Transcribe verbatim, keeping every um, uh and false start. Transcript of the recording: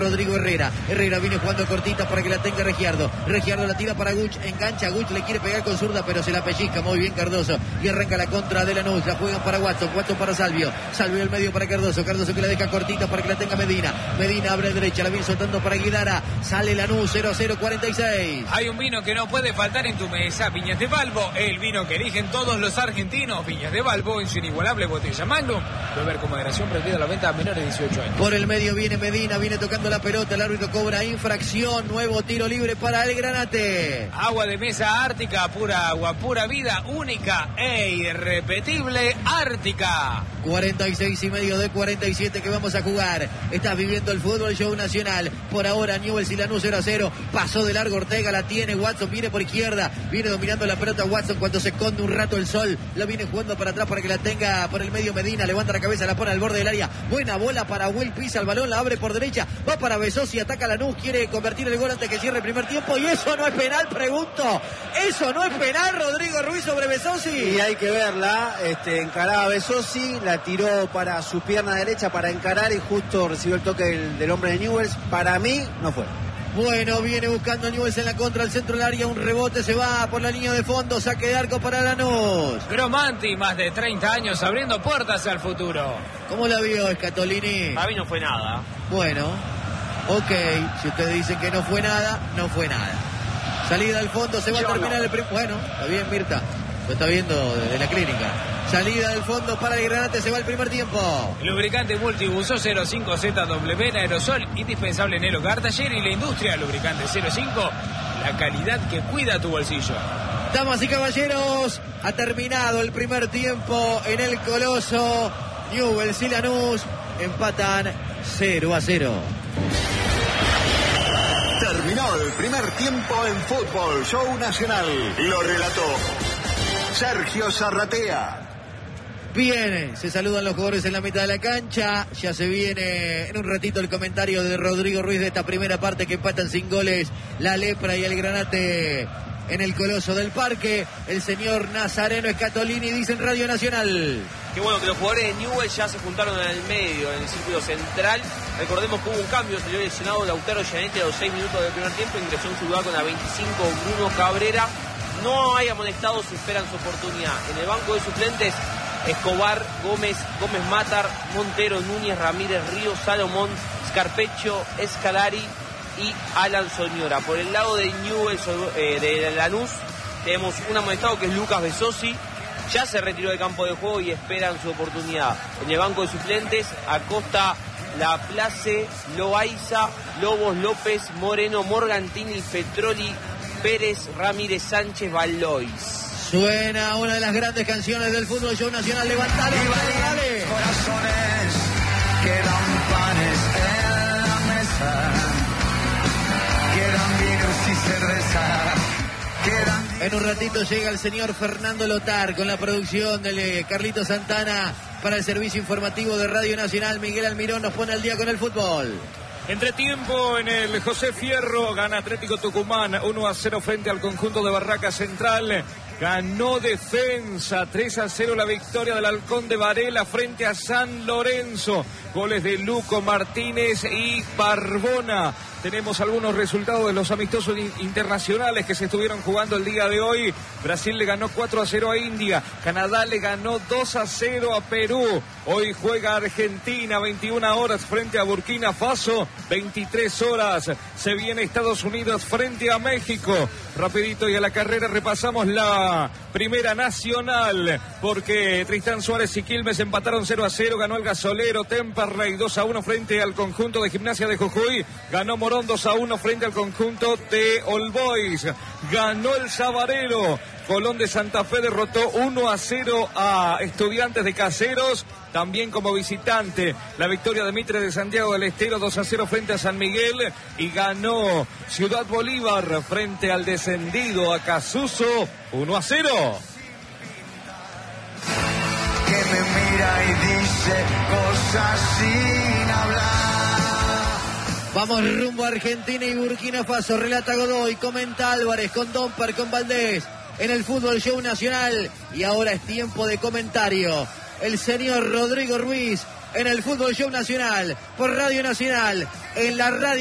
Rodrigo Herrera. Herrera viene jugando cortita para que la tenga Regiardo. Regiardo la tira para Guch, engancha. Guch le quiere pegar con zurda, pero se la pellizca muy bien Cardoso. Y arranca la contra de Lanús. La juegan para Watson. Watson para Salvio. Salvio al medio para Cardoso. Cardoso que la deja cortita para que la tenga Medina. Medina abre derecha. La viene soltando para Guidara. Sale Lanús cero a cero cuarenta y seis. Hay un vino que no puede faltar en tu mesa. Viñas de Balbo. El vino que eligen todos los argentinos. Viñas de Balbo en su inigualable botella Magnum. Beber con moderación, prohibida la venta a menores de dieciocho años. Por el medio viene Medina. Viene tocando la pelota. El árbitro cobra infracción. Nuevo tiro libre para el Granate. Agua de mesa Ártica. Pura agua, pura vida. Única e irrepetible Ártica. cuarenta y seis y medio de cuarenta y siete que vamos a jugar. Estás viviendo el fútbol show nacional. Por ahora Newell's y Lanús cero a cero. Pasó de largo Ortega, la tiene Watson, viene por izquierda. Viene dominando la pelota Watson cuando se esconde un rato el sol. La viene jugando para atrás para que la tenga por el medio Medina. Levanta la cabeza, la pone al borde del área. Buena bola para Will, pisa el balón, la abre por derecha. Va para Besosi, ataca a Lanús, quiere convertir el gol antes que cierre el primer tiempo. Y eso no es penal, pregunto. Eso no es penal, Rodrigo Ruiz sobre Besosi. Y hay que verla, este, encaraba a Besosi, la tiró para su pierna derecha para encarar y justo recibió el toque del, del hombre de Newell's. Para mí no fue. Bueno, viene buscando Newell's en la contra, al centro del área, un rebote, se va por la línea de fondo, saque de arco para Lanús. Cromanti, más de treinta años abriendo puertas al futuro. ¿Cómo la vio Scatolini? Para mí no fue nada. Bueno, ok, si ustedes dicen que no fue nada, no fue nada. Salida al fondo, se va Yo a terminar no. el primer... Bueno, está bien Mirta, lo está viendo desde la clínica. Salida del fondo para el Granate, se va el primer tiempo. Lubricante Multibuso cero cinco Z W en aerosol, indispensable en el hogar, taller y la industria. Lubricante cero cinco, la calidad que cuida tu bolsillo. Damas y caballeros, ha terminado el primer tiempo en el Coloso. Newell's y Lanús empatan cero a cero. Terminó el primer tiempo en Fútbol Show Nacional. Lo relató Sergio Zarratea. Bien, se saludan los jugadores en la mitad de la cancha. Ya se viene en un ratito el comentario de Rodrigo Ruiz de esta primera parte que empatan sin goles la Lepra y el Granate en el Coloso del Parque. El señor Nazareno Scatolini dice en Radio Nacional. Qué bueno que los jugadores de Newell's ya se juntaron en el medio, en el círculo central. Recordemos que hubo un cambio, salió lesionado Lautaro Gianetti a los seis minutos del primer tiempo, ingresó en su lugar con la veinticinco Bruno Cabrera. No hay amonestados, esperan su oportunidad. En el banco de suplentes, Escobar, Gómez, Gómez Matar, Montero, Núñez, Ramírez, Ríos, Salomón, Scarpecho, Escalari y Alan Soñora. Por el lado de Newell's, eh, de Lanús, tenemos un amonestado que es Lucas Besosi. Ya se retiró del campo de juego y esperan su oportunidad. En el banco de suplentes, Acosta, Laplace, Loaiza, Lobos, López, Moreno, Morgantini, Petroli, Pérez, Ramírez, Sánchez, Valois. Suena una de las grandes canciones del fútbol show nacional. Levantalo, dale. Corazones quedan panes en la mesa, quedan vinos y cerveza, quedan... En un ratito llega el señor Fernando Lotar con la producción de Carlito Santana para el servicio informativo de Radio Nacional. Miguel Almirón nos pone al día con el fútbol. Entretiempo en el José Fierro, gana Atlético Tucumán uno a cero frente al conjunto de Barraca Central. Ganó Defensa, tres a cero la victoria del Halcón de Varela frente a San Lorenzo. Goles de Luco Martínez y Barbona. Tenemos algunos resultados de los amistosos internacionales que se estuvieron jugando el día de hoy. Brasil le ganó cuatro a cero a India. Canadá le ganó dos a cero a Perú. Hoy juega Argentina, veintiuna horas frente a Burkina Faso. veintitrés horas se viene Estados Unidos frente a México. Rapidito y a la carrera repasamos la primera nacional, porque Tristán Suárez y Quilmes empataron cero a cero. Ganó el Gasolero. Temperley dos a uno frente al conjunto de Gimnasia de Jujuy. Ganó Morón dos a uno frente al conjunto de All Boys. Ganó el Sabarero. Colón de Santa Fe derrotó uno a cero a Estudiantes de Caseros. También como visitante, la victoria de Mitre de Santiago del Estero dos a cero frente a San Miguel. Y ganó Ciudad Bolívar frente al descendido Acasuso uno a cero. Que me mira y dice cosas sin hablar. Vamos rumbo a Argentina y Burkina Faso. Relata Godoy, comenta Álvarez, con Domper, con Valdés. En el Fútbol Show Nacional. Y ahora es tiempo de comentario. El señor Rodrigo Ruiz en el Fútbol Show Nacional, por Radio Nacional, en la radio.